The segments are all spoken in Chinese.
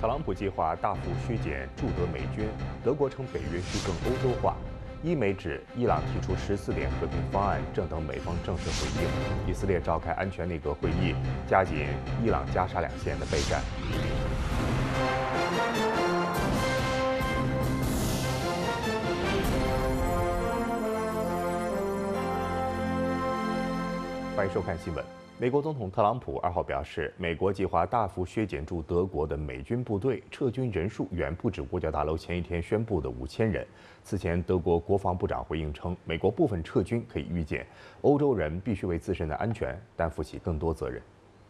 特朗普计划大幅削减驻德美军，德国称北约需更欧洲化。伊媒指伊朗提出14点和平方案，正等美方正式回应。以色列召开安全内阁会议，加紧伊朗加沙两线的备战。欢迎收看新闻。美国总统特朗普2号表示，美国计划大幅削减驻德国的美军部队，撤军人数远不止五角大楼前一天宣布的5000人。此前，德国国防部长回应称，美国部分撤军可以预见，欧洲人必须为自身的安全担负起更多责任。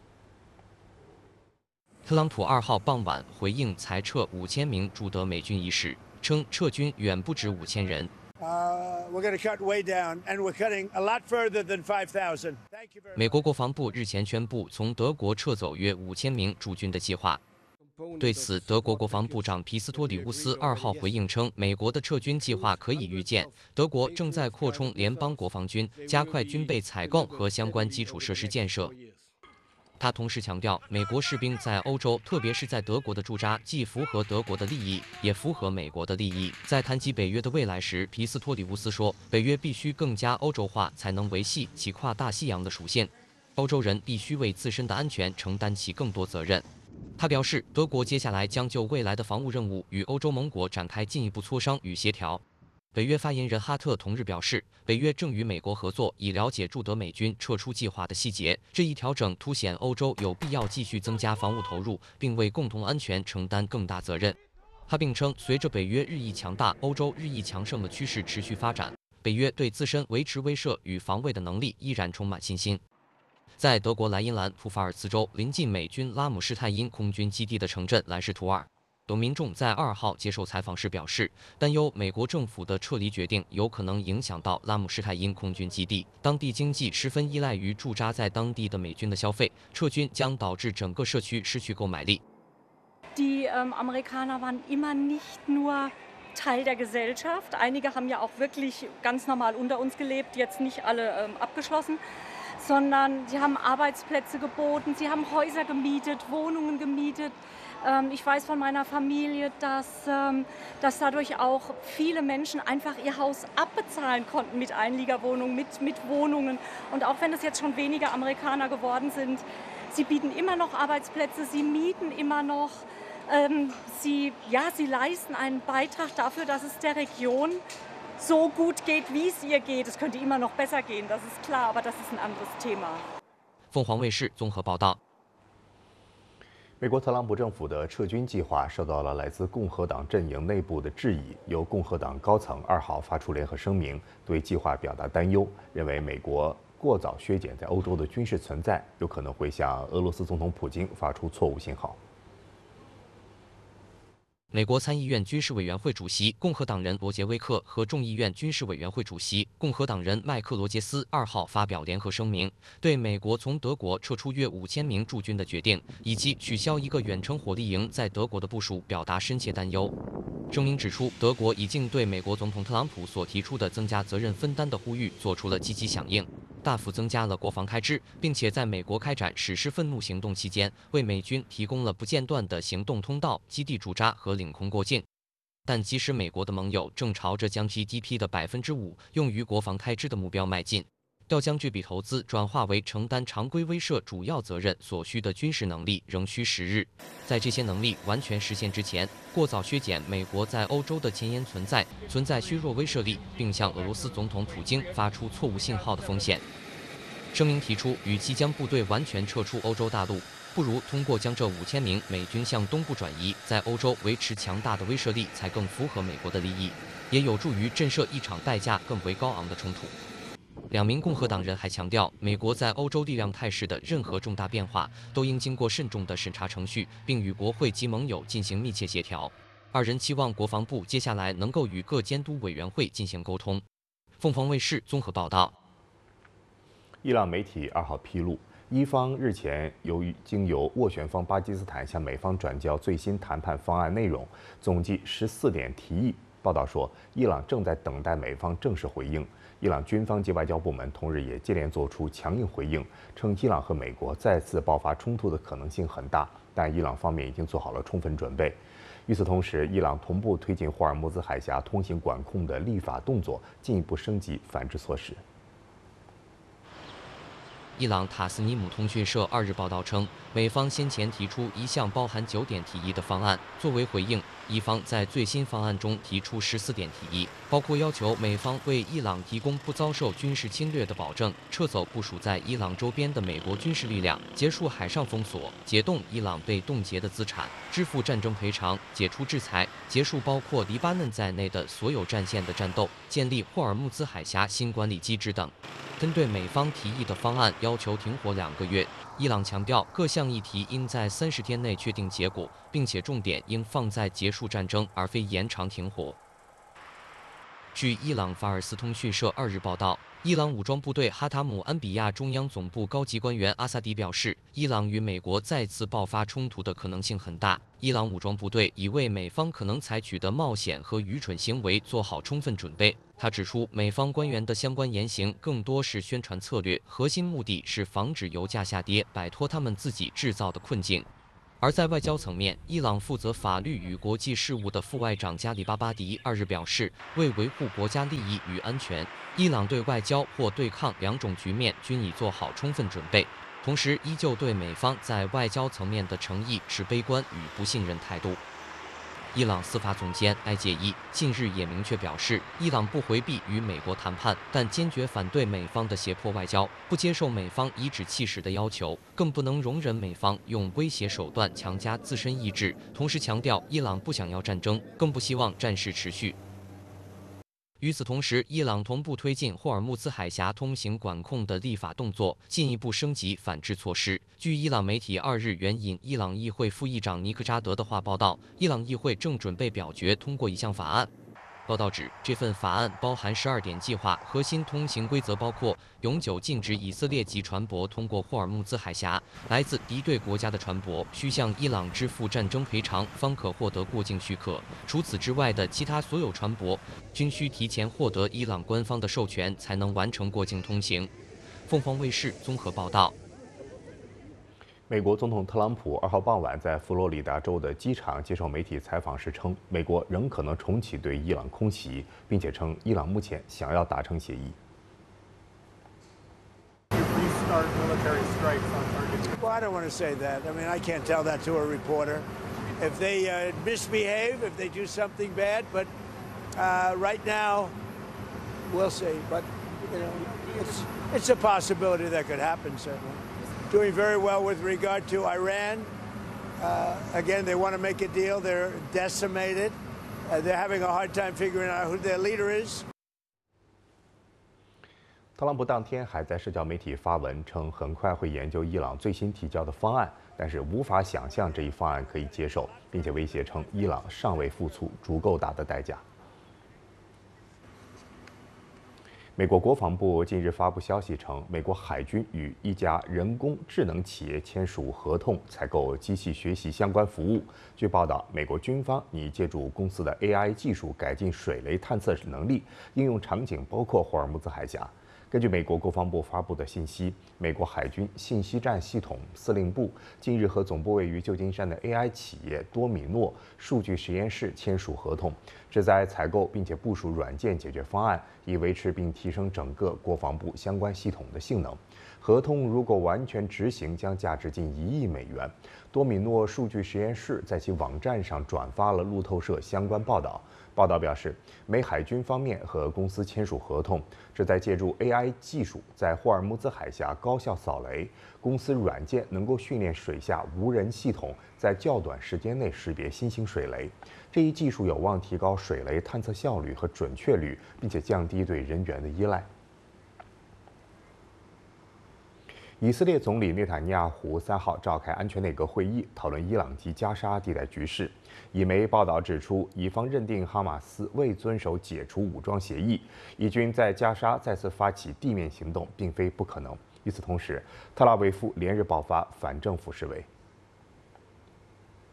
特朗普2号傍晚回应裁撤5000名驻德美军一事，称撤军远不止5000人。 We're going to cut way down, and we're cutting a lot further than 5,000. 美国国防部日前宣布从德国撤走约5000名驻军的计划。对此，德国国防部长皮斯托里乌斯2号回应称，美国的撤军计划可以预见，德国正在扩充联邦国防军，加快军备采购和相关基础设施建设。他同时强调，美国士兵在欧洲，特别是在德国的驻扎，既符合德国的利益，也符合美国的利益。在谈及北约的未来时，皮斯托里乌斯说，北约必须更加欧洲化，才能维系其跨大西洋的属性。欧洲人必须为自身的安全承担起更多责任。他表示，德国接下来将就未来的防务任务与欧洲盟国展开进一步磋商与协调。北约发言人哈特同日表示，北约正与美国合作，以了解驻德美军撤出计划的细节。这一调整凸显欧洲有必要继续增加防务投入，并为共同安全承担更大责任。他并称，随着北约日益强大、欧洲日益强盛的趋势持续发展，北约对自身维持威慑与防卫的能力依然充满信心。在德国莱茵兰普法尔茨州临近美军拉姆施泰因空军基地的城镇兰什图尔，有民众在2号接受采访时表示，担忧美国政府的撤离决定有可能影响到拉姆施泰因空军基地。当地经济十分依赖于驻扎在当地的美军的消费，撤军将导致整个社区失去购买力。 Die Amerikaner waren immer nicht nur Teil der Gesellschaft. Einige haben ja auch wirklich ganz normal unter uns gelebt, jetzt nicht alle abgeschlossen, sondern sie haben Arbeitsplätze geboten, sie haben Häuser gemietet, Wohnungen gemietet. Ich weiß von meiner Familie, dass dadurch auch viele Menschen einfach ihr Haus abbezahlen konnten mit Einliegerwohnungen, mit Wohnungen. Und auch wenn es jetzt schon weniger Amerikaner geworden sind, sie bieten immer noch Arbeitsplätze, sie mieten immer noch. Sie leisten einen Beitrag dafür, dass es der Region so gut geht, wie es ihr geht. Es könnte immer noch besser gehen, das ist klar, aber das ist ein anderes Thema. 凤凰卫视综合报道。 美国特朗普政府的撤军计划受到了来自共和党阵营内部的质疑，由共和党高层2号发出联合声明，对计划表达担忧，认为美国过早削减在欧洲的军事存在，有可能会向俄罗斯总统普京发出错误信号。 美国参议院军事委员会主席共和党人罗杰威克和众议院军事委员会主席共和党人麦克罗杰斯2号发表联合声明，对美国从德国撤出约5000名驻军的决定，以及取消一个远程火力营在德国的部署表达深切担忧。声明指出，德国已经对美国总统特朗普所提出的增加责任分担的呼吁做出了积极响应，大幅增加了国防开支，并且在美国开展史诗愤怒行动期间，为美军提供了不间断的行动通道、基地驻扎和领空过境。但即使美国的盟友正朝着将 GDP 的5%用于国防开支的目标迈进，要将这笔投资转化为承担常规威慑主要责任所需的军事能力，仍需时日。在这些能力完全实现之前，过早削减美国在欧洲的前沿存在削弱威慑力，并向俄罗斯总统普京发出错误信号的风险。声明提出，与其将部队完全撤出欧洲大陆，不如通过将这5000名美军向东部转移，在欧洲维持强大的威慑力，才更符合美国的利益，也有助于震慑一场代价更为高昂的冲突。2名共和党人还强调，美国在欧洲力量态势的任何重大变化都应经过慎重的审查程序，并与国会及盟友进行密切协调。2人期望国防部接下来能够与各监督委员会进行沟通。凤凰卫视综合报道。 伊朗媒体2号披露，伊方日前经由斡旋方巴基斯坦向美方转交最新谈判方案内容，总计14点提议， 报道说，伊朗正在等待美方正式回应。伊朗军方及外交部门同日也接连做出强硬回应，称伊朗和美国再次爆发冲突的可能性很大，但伊朗方面已经做好了充分准备。与此同时，伊朗同步推进霍尔木兹海峡通行管控的立法动作，进一步升级反制措施。 伊朗塔斯尼姆通讯社2日报道称，美方先前提出一项包含9点提议的方案，作为回应，伊方在最新方案中提出14点提议，包括要求美方为伊朗提供不遭受军事侵略的保证，撤走部署在伊朗周边的美国军事力量，结束海上封锁，解冻伊朗被冻结的资产，支付战争赔偿，解除制裁，结束包括黎巴嫩在内的所有战线的战斗，建立霍尔木兹海峡新管理机制等。针对美方提议的方案，要求停火2个月。伊朗强调，各项议题应在30天内确定结果，并且重点应放在结束战争，而非延长停火。据伊朗法尔斯通讯社2日报道，伊朗武装部队哈塔姆安比亚中央总部高级官员阿萨迪表示，伊朗与美国再次爆发冲突的可能性很大。伊朗武装部队已为美方可能采取的冒险和愚蠢行为做好充分准备。他指出，美方官员的相关言行更多是宣传策略，核心目的是防止油价下跌，摆脱他们自己制造的困境。而在外交层面，伊朗负责法律与国际事务的副外长加里巴巴迪2日表示，为维护国家利益与安全，伊朗对外交或对抗2种局面均已做好充分准备，同时依旧对美方在外交层面的诚意持悲观与不信任态度。伊朗司法总监埃介伊近日也明确表示，伊朗不回避与美国谈判，但坚决反对美方的胁迫外交，不接受美方颐指气使的要求，更不能容忍美方用威胁手段强加自身意志。同时强调，伊朗不想要战争，更不希望战事持续。与此同时，伊朗同步推进霍尔木兹海峡通行管控的立法动作，进一步升级反制措施。据伊朗媒体2日援引伊朗议会副议长尼克扎德的话报道，伊朗议会正准备表决通过一项法案。报道指，这份法案包含12点计划，核心通行规则包括永久禁止以色列籍船舶通过霍尔木兹海峡，来自敌对国家的船舶需向伊朗支付战争赔偿，方可获得过境许可。除此之外的其他所有船舶均需提前获得伊朗官方的授权，才能完成过境通行。凤凰卫视综合报道。 美国总统特朗普2号傍晚在佛罗里达州的机场接受媒体采访时称，美国仍可能重启对伊朗空袭，并且称伊朗目前想要达成协议。 Well, I don't want to say that. I mean, I can't tell that to a reporter. If they misbehave, if they do something bad, but right now, we'll see. But you know, it's a possibility that could happen, certainly. Doing very well with regard to Iran. Again, they want to make a deal. They're decimated. They're having a hard time figuring out who their leader is. 特朗普当天还在社交媒体发文称，很快会研究伊朗最新提交的方案，但是无法想象这一方案可以接受，并且威胁称伊朗尚未付出足够大的代价。美国国防部近日发布消息称，美国海军与一家人工智能企业签署合同，采购机器学习相关服务。据报道，美国军方拟借助公司的 AI 技术改进水雷探测能力，应用场景包括霍尔木兹海峡。根据美国国防部发布的信息，美国海军信息战系统司令部近日和总部位于旧金山的 AI 企业多米诺数据实验室签署合同，旨在采购并且部署软件解决方案，以维持并提升整个国防部相关系统的性能。合同如果完全执行，将价值近1亿美元。多米诺数据实验室在其网站上转发了路透社相关报道。报道表示，美海军方面和公司签署合同，旨在借助 AI 技术在霍尔木兹海峡高效扫雷。公司软件能够训练水下无人系统在较短时间内识别新型水雷。这一技术有望提高水雷探测效率和准确率，并且降低对人员的依赖。以色列总理内塔尼亚胡3号召开安全内阁会议，讨论伊朗及加沙地带局势。以媒报道指出，以方认定哈马斯未遵守解除武装协议，以军在加沙再次发起地面行动并非不可能。与此同时，特拉维夫连日爆发反政府示威。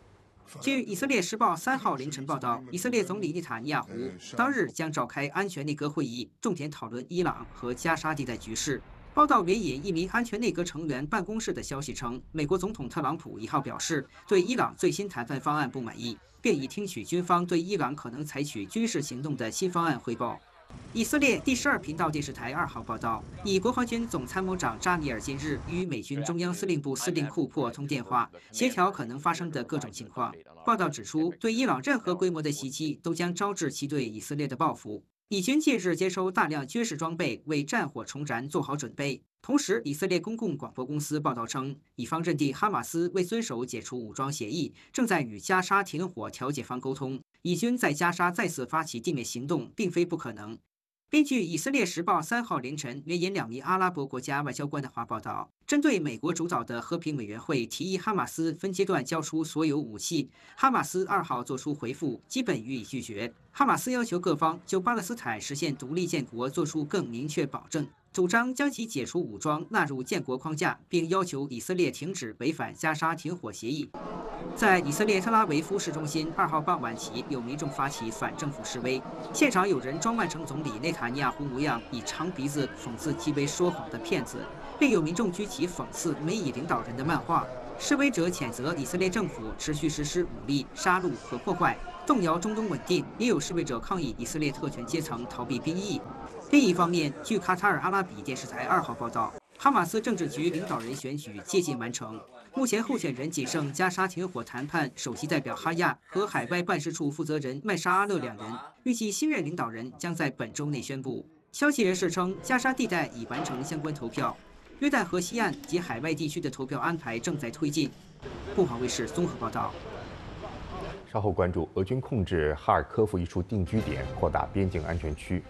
据以色列时报3号凌晨报道，以色列总理内塔尼亚胡当日将召开安全内阁会议，重点讨论伊朗和加沙地带局势。报道援引一名安全内阁成员办公室的消息称，美国总统特朗普1号表示对伊朗最新谈判方案不满意，并已听取军方对伊朗可能采取军事行动的新方案汇报。以色列第12频道电视台2号报道，以国防军总参谋长扎尼尔今日与美军中央司令部司令库珀通电话，协调可能发生的各种情况。报道指出，对伊朗任何规模的袭击都将招致其对以色列的报复。以军近日接收大量军事装备，为战火重燃做好准备。同时，以色列公共广播公司报道称，以方认定哈马斯未遵守解除武装协议，正在与加沙停火调解方沟通。以军在加沙再次发起地面行动，并非不可能。根据以色列时报3号凌晨援引2名阿拉伯国家外交官的话报道，针对美国主导的和平委员会提议哈马斯分阶段交出所有武器，哈马斯2号作出回复，基本予以拒绝。哈马斯要求各方就巴勒斯坦实现独立建国做出更明确保证，主张将其解除武装纳入建国框架，并要求以色列停止违反加沙停火协议。在以色列特拉维夫市中心2号傍晚起，有民众发起反政府示威，现场有人装扮成总理内塔尼亚胡模样，以长鼻子讽刺其为说谎的骗子，并有民众举起讽刺美以领导人的漫画。示威者谴责以色列政府持续实施武力、杀戮和破坏，动摇中东稳定。也有示威者抗议以色列特权阶层逃避兵役。另一方面，据卡塔尔阿拉比电视台2号报道，哈马斯政治局领导人选举接近完成，目前候选人仅剩加沙停火谈判首席代表哈亚和海外办事处负责人麦沙阿勒2人，预计新任领导人将在本周内宣布。消息人士称，加沙地带已完成相关投票，约旦河西岸及海外地区的投票安排正在推进。凤凰卫视综合报道。 稍后关注，俄军控制哈尔科夫一处定居点，扩大边境安全区。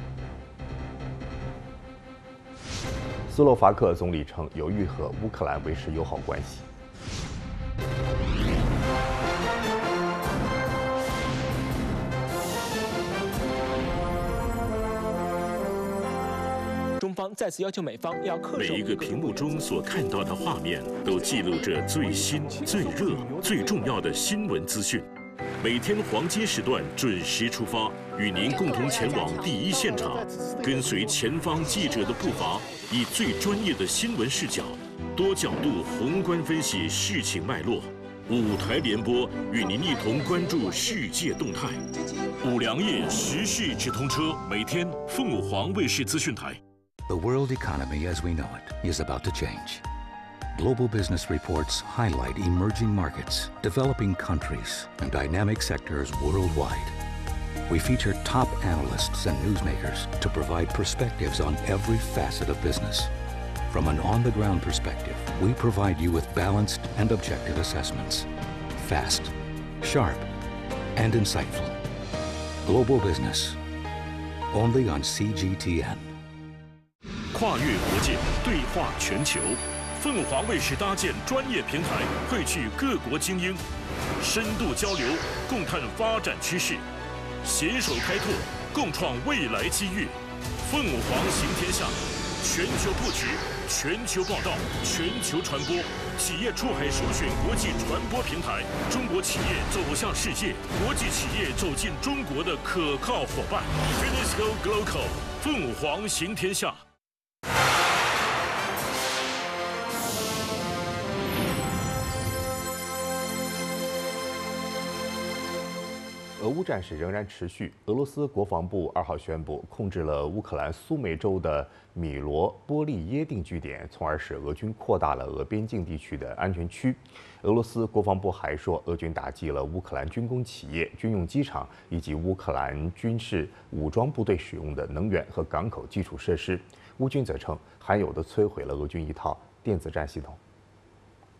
斯洛伐克总理称有意和乌克兰维持友好关系。 中方再次要求美方要恪守。 每一个屏幕中所看到的画面，都记录着最新、最热、最重要的新闻资讯。每天黄金时段准时出发，与您共同前往第一现场，跟随前方记者的步伐，以最专业的新闻视角，多角度宏观分析事情脉络。5台联播，与您一同关注世界动态。5粮液时事直通车，每天凤凰卫视资讯台。 The world economy as we know it is about to change. Global business reports highlight emerging markets, developing countries, and dynamic sectors worldwide. We feature top analysts and newsmakers to provide perspectives on every facet of business. From an on-the-ground perspective, we provide you with balanced and objective assessments. Fast, sharp, and insightful. Global business, only on CGTN. 跨越国界，对话全球。凤凰卫视搭建专业平台，汇聚各国精英，深度交流，共探发展趋势，携手开拓，共创未来机遇。凤凰行天下，全球布局，全球报道，全球传播，企业出海首选国际传播平台，中国企业走向世界，国际企业走进中国的可靠伙伴。Finisco Global， 凤凰行天下。 俄乌战事仍然持续。俄罗斯国防部2号宣布，控制了乌克兰苏梅州的米罗波利耶定居点，从而使俄军扩大了俄边境地区的安全区。俄罗斯国防部还说，俄军打击了乌克兰军工企业、军用机场以及乌克兰军事武装部队使用的能源和港口基础设施。乌军则称，罕有地摧毁了俄军一套电子战系统。